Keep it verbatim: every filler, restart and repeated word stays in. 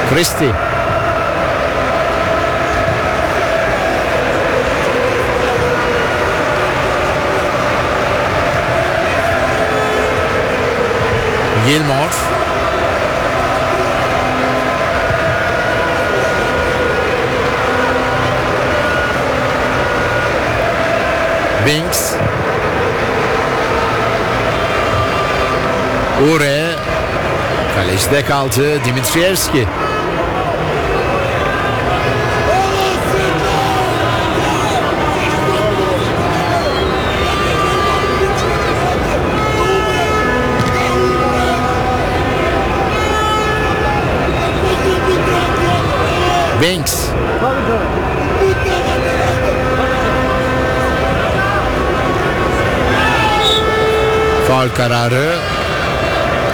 Christie. Gilmore. Binks. Ure. Kalecide kaldı Dimitrievski. Binks. Faul kararı.